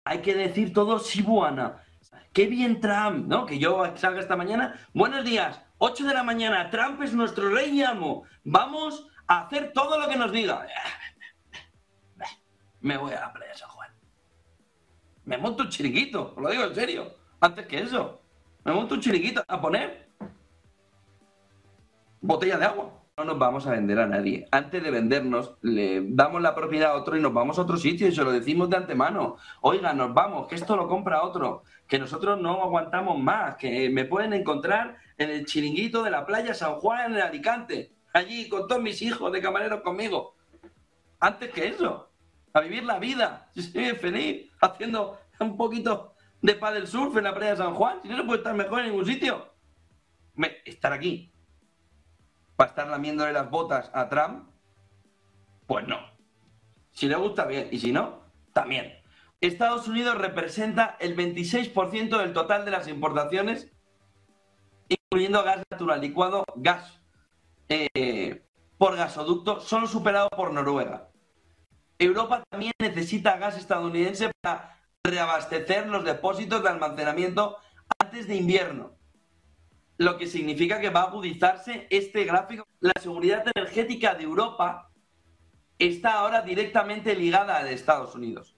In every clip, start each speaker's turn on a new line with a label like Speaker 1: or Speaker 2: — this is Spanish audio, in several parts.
Speaker 1: Hay que decir todo Sibuana. Qué bien Trump, ¿no? Que yo salga esta mañana. Buenos días, 8 de la mañana, Trump es nuestro rey y amo. Vamos a hacer todo lo que nos diga. Me voy a la playa de San Juan. Me monto un chiringuito, os lo digo en serio. Antes que eso, me monto un chiringuito a poner botella de agua. No nos vamos a vender a nadie. Antes de vendernos, le damos la propiedad a otro y nos vamos a otro sitio y se lo decimos de antemano. Oiga, nos vamos, que esto lo compra otro, que nosotros no aguantamos más, que me pueden encontrar en el chiringuito de la playa San Juan en Alicante, allí con todos mis hijos de camareros conmigo. Antes que eso, a vivir la vida. Yo estoy feliz haciendo un poquito de paddle surf en la playa de San Juan. Si no se puede estar mejor en ningún sitio. Estar aquí para estar lamiéndole las botas a Trump, pues no. Si le gusta, bien, y si no, también. Estados Unidos representa el 26% del total de las importaciones, incluyendo gas natural licuado, gas por gasoducto, solo superado por Noruega. Europa también necesita gas estadounidense para reabastecer los depósitos de almacenamiento antes de invierno, lo que significa que va a agudizarse este gráfico. La seguridad energética de Europa está ahora directamente ligada a Estados Unidos.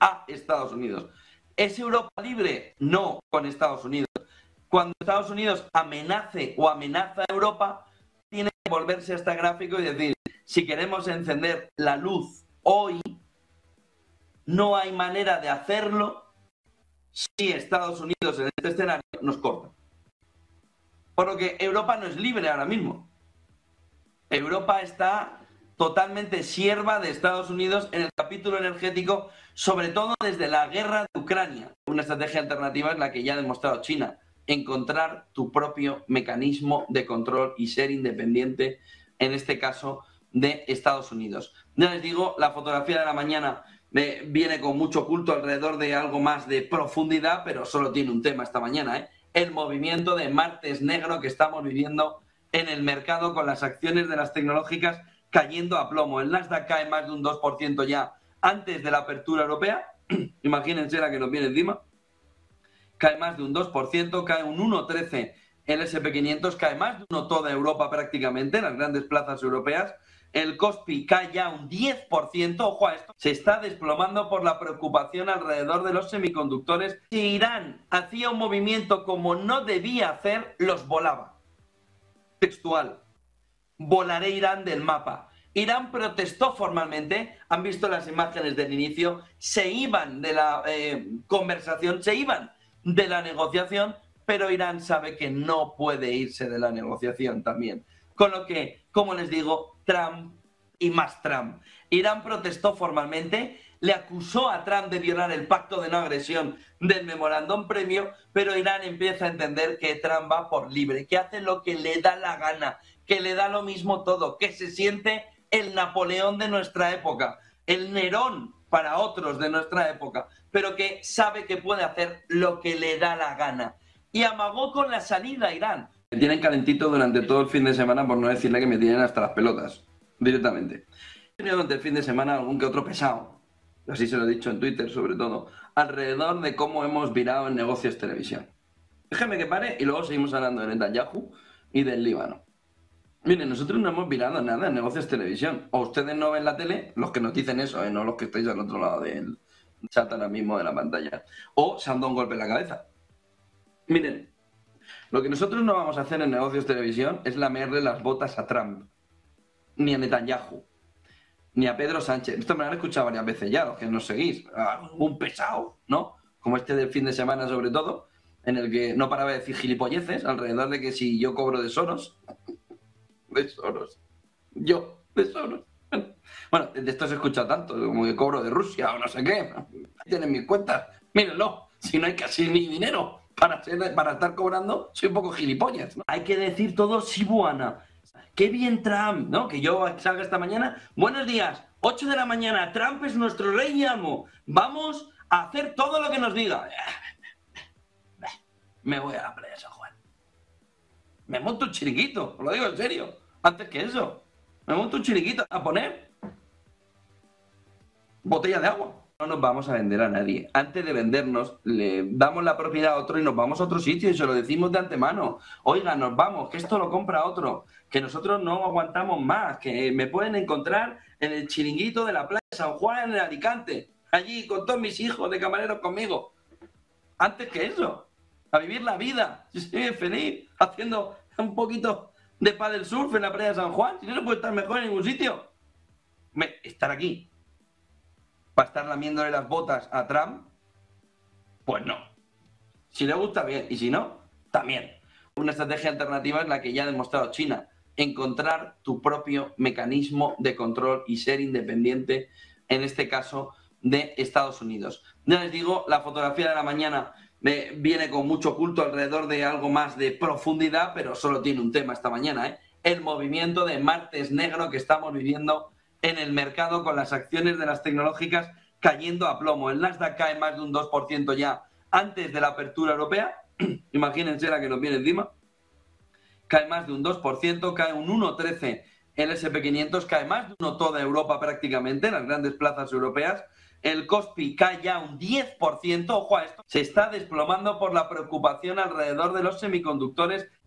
Speaker 1: ¿Es Europa libre? No, con Estados Unidos. Cuando Estados Unidos amenace o amenaza a Europa, tiene que volverse a este gráfico y decir, si queremos encender la luz hoy, no hay manera de hacerlo si Estados Unidos en este escenario nos corta. Por lo que Europa no es libre ahora mismo. Europa está totalmente sierva de Estados Unidos en el capítulo energético, sobre todo desde la guerra de Ucrania. Una estrategia alternativa es la que ya ha demostrado China, encontrar tu propio mecanismo de control y ser independiente, en este caso, de Estados Unidos. Ya les digo, la fotografía de la mañana viene con mucho culto alrededor de algo más de profundidad, pero solo tiene un tema esta mañana, el movimiento de martes negro que estamos viviendo en el mercado con las acciones de las tecnológicas cayendo a plomo. El Nasdaq cae más de un 2% ya antes de la apertura europea. Imagínense la que nos viene encima. Cae más de un 2%, cae un 1,13% el SP500, cae más de uno toda Europa prácticamente, en las grandes plazas europeas. El Kospi cae ya un 10%, ojo a esto, se está desplomando por la preocupación alrededor de los semiconductores. Si Irán hacía un movimiento como no debía hacer, los volaba. Textual, volaré Irán del mapa. Irán protestó formalmente, han visto las imágenes del inicio, se iban de la conversación, se iban de la negociación, pero Irán sabe que no puede irse de la negociación también. Con lo que, como les digo, Trump y más Trump. Irán protestó formalmente, le acusó a Trump de violar el pacto de no agresión del memorándum premio, pero Irán empieza a entender que Trump va por libre, que hace lo que le da la gana, que le da lo mismo todo, que se siente el Napoleón de nuestra época, el Nerón para otros de nuestra época, pero que sabe que puede hacer lo que le da la gana. Y amagó con la salida a Irán. Me tienen calentito durante todo el fin de semana, por no decirle que me tienen hasta las pelotas, directamente. He tenido durante el fin de semana algún que otro pesado, así se lo he dicho en Twitter sobre todo, alrededor de cómo hemos virado en negocios televisión. Déjame que pare y luego seguimos hablando de Netanyahu y del Líbano. Miren, nosotros no hemos virado nada en negocios televisión. O ustedes no ven la tele, los que nos dicen eso, no los que estáis al otro lado del chat ahora mismo de la pantalla. O se han dado un golpe en la cabeza. Miren, lo que nosotros no vamos a hacer en negocios televisión es lamerle las botas a Trump, ni a Netanyahu, ni a Pedro Sánchez. Esto me lo han escuchado varias veces ya, los que nos seguís. Un pesado, ¿no? Como este del fin de semana sobre todo, en el que no paraba de decir gilipolleces alrededor de que si yo cobro de Soros... de Soros. Yo, de Soros. Bueno, de esto se escucha tanto, como que cobro de Rusia o no sé qué. Ahí tienen mis cuentas. Mírenlo, si no hay casi ni dinero para estar cobrando, soy un poco gilipollas, ¿no? Hay que decir todo Sibuana. Qué bien Trump, ¿no? Que yo salga esta mañana. Buenos días, 8 de la mañana, Trump es nuestro rey y amo. Vamos a hacer todo lo que nos diga. Me voy a la playa de San Juan. Me monto un chiringuito, os lo digo en serio. Antes que eso, me monto un chiringuito a poner botella de agua. no nos vamos a vender a nadie. Antes de vendernos, le damos la propiedad a otro y nos vamos a otro sitio y se lo decimos de antemano. Oiga, nos vamos, que esto lo compra otro, que nosotros no aguantamos más, que me pueden encontrar en el chiringuito de la playa de San Juan, en Alicante, allí con todos mis hijos de camareros conmigo. Antes que eso, a vivir la vida. Yo estoy feliz haciendo un poquito de paddle surf en la playa de San Juan. Si no se puede estar mejor en ningún sitio. Estar aquí para estar lamiéndole las botas a Trump, pues no. Si le gusta, bien. Y si no, también. Una estrategia alternativa es la que ya ha demostrado China. Encontrar tu propio mecanismo de control y ser independiente, en este caso, de Estados Unidos. Ya les digo, la fotografía de la mañana viene con mucho culto alrededor de algo más de profundidad, pero solo tiene un tema esta mañana, ¿eh? El movimiento de martes negro que estamos viviendo en el mercado con las acciones de las tecnológicas cayendo a plomo. El Nasdaq cae más de un 2% ya antes de la apertura europea. Imagínense la que nos viene encima. Cae más de un 2%, cae un 1,13%. El SP500 cae más de uno toda Europa prácticamente, en las grandes plazas europeas. El Kospi cae ya un 10%. Ojo a esto. Se está desplomando por la preocupación alrededor de los semiconductores